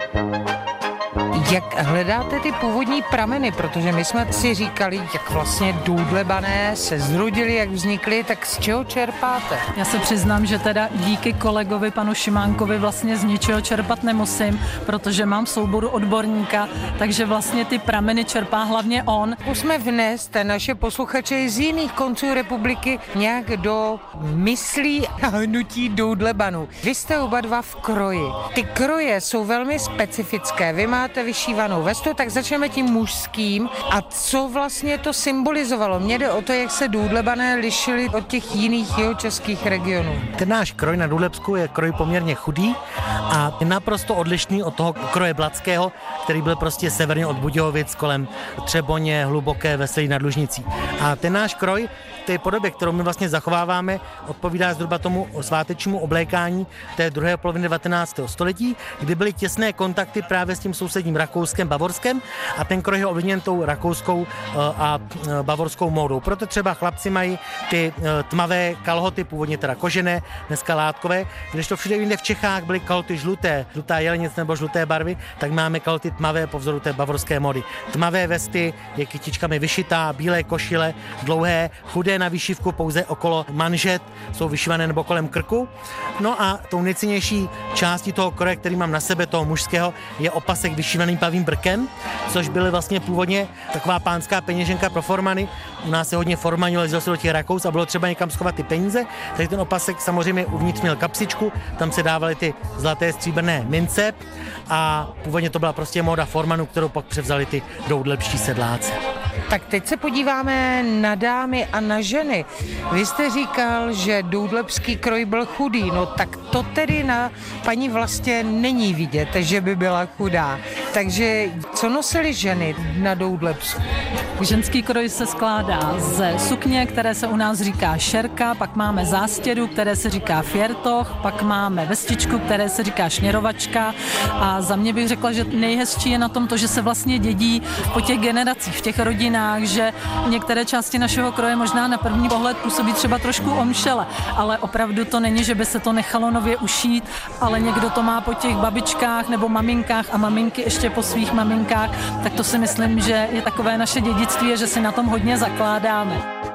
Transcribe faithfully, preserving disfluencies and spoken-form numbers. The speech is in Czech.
Jak hledáte ty původní prameny, protože my jsme si říkali, jak vlastně Doudlebané se zrodili, jak vznikly, tak z čeho čerpáte? Já se přiznám, že teda díky kolegovi panu Šimánkovi vlastně z ničeho čerpat nemusím, protože mám v souboru odborníka, takže vlastně ty prameny čerpá hlavně on. Musíme vnést naše posluchače z jiných konců republiky nějak do myslí a hnutí Doudlebanů. Vy jste oba dva v kroji. Ty kroje jsou velmi specifické. Vy máte vyšívanou vestu, tak začneme tím mužským. A co vlastně to symbolizovalo? Mně jde o to, jak se Doudlebané lišili od těch jiných jihočeských regionů. Ten náš kroj na Doudlebsku je kroj poměrně chudý a je naprosto odlišný od toho kroje Blatského, který byl prostě severně od Budějovic kolem Třeboně, Hluboké, Veselí nad Lužnicí. A ten náš kroj v té podobě, kterou my vlastně zachováváme, odpovídá zhruba tomu svátečnímu oblékání té druhé poloviny devatenáctého století, kdy byly těsné kontakty právě s tím sousedním Rakouskem, Bavorskem a ten kroj je ovlivněn tou rakouskou a bavorskou módou. Proto třeba chlapci mají ty tmavé kalhoty, původně teda kožené, dneska látkové, když to všude jinde v Čechách byly kalhoty žluté, žlutá jelenic nebo žluté barvy, tak máme kalhoty tmavé po vzoru té bavorské módy. Tmavé vesty, je kytičkami vyšitá, bílé košile, dlouhé, chudé na výšivku pouze okolo manžet, jsou vyšívané nebo kolem krku. No a tou nejcennější částí toho kroje, který mám na sebe, toho mužského, je opasek vyšívaný pavým brkem, což byly vlastně původně taková pánská peněženka pro formany. U nás se hodně formanilo, jezdilo se do těch Rakous a bylo třeba někam schovat ty peníze, takže ten opasek samozřejmě uvnitř měl kapsičku, tam se dávaly ty zlaté stříbrné mince a původně to byla prostě móda formanů, kterou pak převzali ty doudlebští sedláci. Tak teď se podíváme na dámy a na ženy. Vy jste říkal, že doudlebský kroj byl chudý, no tak to tedy na paní Vlastě není vidět, že by byla chudá. Takže co nosily ženy na Doudlebsku? Ženský kroj se skládá ze sukně, které se u nás říká šerka, pak máme zástěru, které se říká fjertoch, pak máme vestičku, které se říká šněrovačka a za mě bych řekla, že nejhezčí je na tom to, že se vlastně dědí po těch generacích, v těch rodinách, že některé části našeho kroje možná na první pohled působí třeba trošku omšele, ale opravdu to není, že by se to nechalo nově ušít, ale někdo to má po těch babičkách nebo maminkách a maminky ještě po svých maminkách, tak to si myslím, že je takové naše dědictví, že si na tom hodně zakládáme.